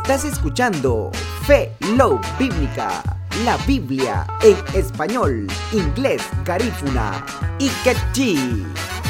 Estás escuchando Fe Love Bíblica, la Biblia en español, inglés, garífuna y quechí.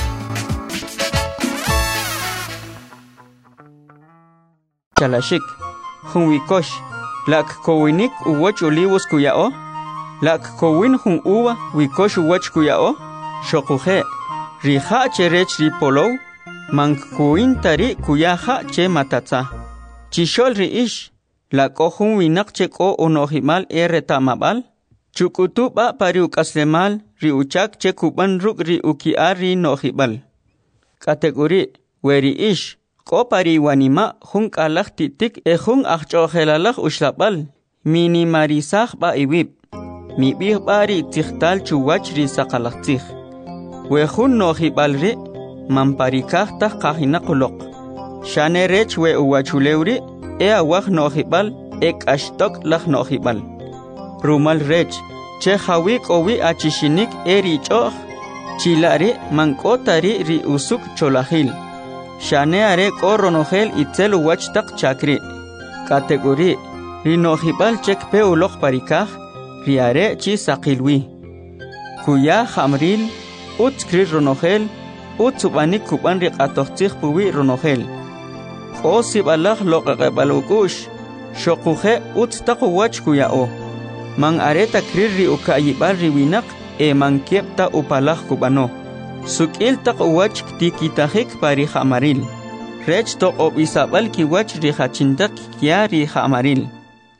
Chalashik, Hunwikosh, Lak Kowinik Uwach Olivos Kuyao, Lak Kowin Hun Uwa, Wikosh Uwach Kuyao, Shokuje, Riha Cherech Ripolo, Mank Kowin Tari Kuyaha Che Matatza, Chishol Riish, Lak Ohun Winak Cheko Onohimal Eretamabal, Chukutuba Pariuk Aslemal, Riuchak Chekuban Ruk Riukiari Nohibal. Kategori, Weri Ish. Kopari wanima hung alak titik hung achchohelalak uslapal minimarisah ba iwib mibih bari tikhtal chuwach ri sakalaktikh wehun nohibalri mamparikah tah kahina kulok shane rech we uwachulewri awah nohibal ashtok lak nohibal rumal rech che hawik owi achishinik richoh chilari mankotari ri usuk cholahil Shane are koronogel itzel wachtak chakri. Kategori rinohibal chek pe ulok parikah riare chi sakilwi. Kuya hamril utskri ronogel utsubanik kuban riqatohtikh puwi ronogel. Kosibalak lokaqebalukush shokuje utstaq wach kuyao. Man areta krirri ukayibal riwinak mankiepta upalak kubano. Sukil tak wach tikitahik pari hamaril. Rech to obisabal ki wach rihachintak kia rihamaril.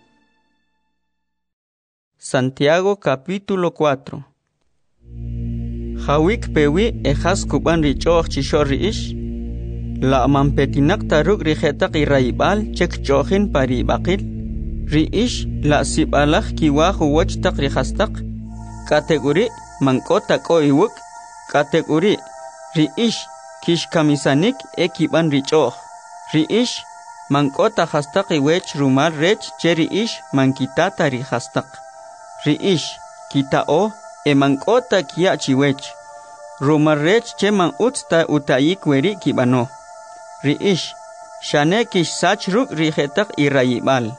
Santiago capítulo 4. Hawik pewi ejas kuban richoch chishor riish. La mampetinak taruk rihetak iraibal chek chohin pari bakil. Riish la sibalak kiwahu wach tak rihastak. Kategori mangkota ko iwuk. Kategori riish kish kamisanik ekiban richoh. Riish mankota hastak iwech rumal rech che riish mankitata ri hastak. Riish kitao mankota kia chiwech. Rumal rech che man utsta utayik weri kibano. Riish shane kish sach ruk rihetak irayibal.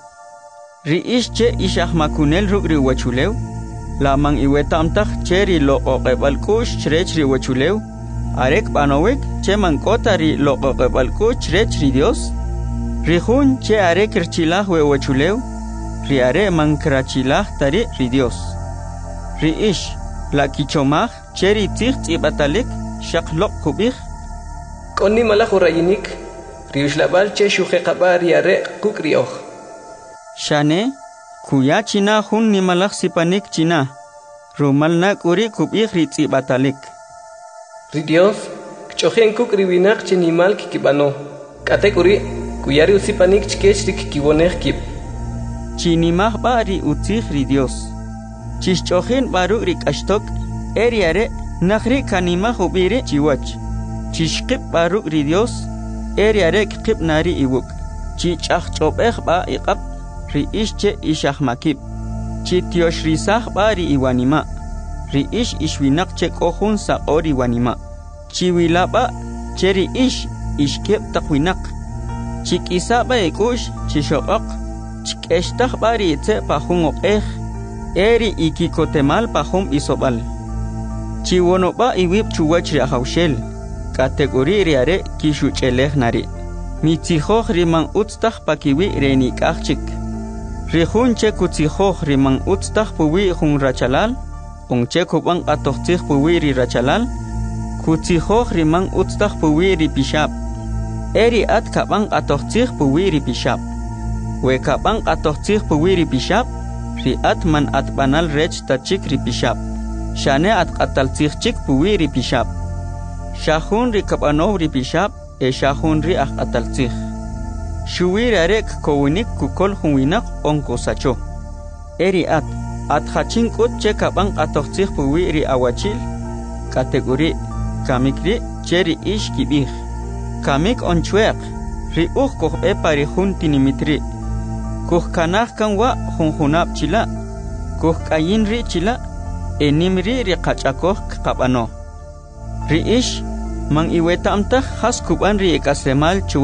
Riish che ishah makunel ruk riwachulew. Lamang iwetamtak cheri lo oqebalkush chrechri wachulew arek banowek che mankotari lo oqebalkush chrechri Dios rihun che arek kirchilah we wachulew riare mankrachilah tari ri Dios riish la kichomah cheri tikh ibatalik shaqloq kubih konni malakh urayinik riushlabal che shukhe qabar riare kukrioh shane Kuya China hun ni malak sipanik China. Rumal na kuri kubih ritsi batalik. Ridios, kchohen kuk riwinak chinimal kikibano. Kate kuri, kuyari usipanik chkech rikikibonek kip. Chinimah ba ri utsih ridios. Chishchohen baru rikashtok, eriare nakhri kanimah ubiri chiwach. Chishkip baru ridios, eriare kip nari iwuk. Chichach chobeh ba iqab. Riish che ishah makib. Chitiosh risah bari iwanima. Riish ishwinak che kohun sa ori wanima. Chiwilaba che riish ishkeb takwinak. Chikisaba ekush chishokak. Chikeshtah bari itse pahung okeh. Eri ikikotemal pahum isobal. Chiwonoba iwib chuwach riahaushel. Kategori riare kishucheleh nari. Mitzihoh rimang utstah pakiwi renikachik. Rihun che kutsihoh rimang utstah puwi hung rachalal, che kubang atohtih puwi ri rachalal, kutsihoh rimang utstah puwi ri pishap. Eri at kabang atohtih puwi ri pishap. We kabang atohtih puwi ri pishap, ri at man at banal rech tachik ri pishap. Shane at kataltih chik puwi ri pishap. Shahun ri kabanov ri pishap, shahun ri ak ataltih. Shuwir arek kowinik kukol huwinak onko sacho. Eri at hachin kut che kabang atohtih puwi ri awachil. Kategori kamikri cheri ish kibih. Kamik onchweak ri koh pari hun tinimitri. Koh kanah kanwa hunhunap chila. Koh kayin ri chila. Enimri ri kachakoh kabano. Ri ish mang iwetamtah has kuban ri ekasemal